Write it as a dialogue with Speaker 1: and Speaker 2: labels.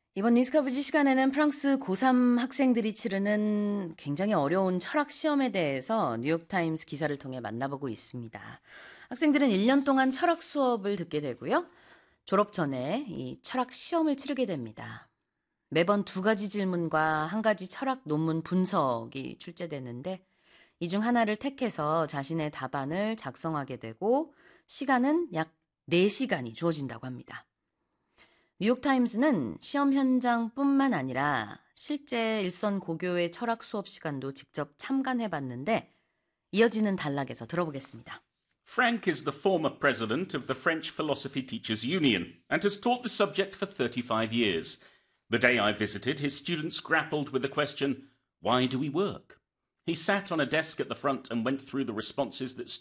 Speaker 1: 이번 뉴스커버지 시간에는 프랑스 고3 학생들이 치르는 굉장히 어려운 철학 시험에 대해서 뉴욕타임스 기사를 통해 만나보고 있습니다. 학생들은 1년 동안 철학 수업을 듣게 되고요. 졸업 전에 이 철학 시험을 치르게 됩니다. 매번 2가지 질문과 1가지 철학 논문 분석이 출제되는데 이 중 하나를 택해서 자신의 답안을 작성하게 되고 시간은 약 4시간이 주어진다고 합니다. 뉴욕타임스는 시험 현장뿐만 아니라 실제 일선 고교의 철학 수업 시간도 직접 참관해봤는데 이어지는 단락에서 들어보겠습니다.
Speaker 2: Frank is the former president of the French Philosophy Teachers Union and has taught the subject for 35 years. The day I visited, his students grappled with the question, why do we work? He sat on a desk at the front and went through the responses that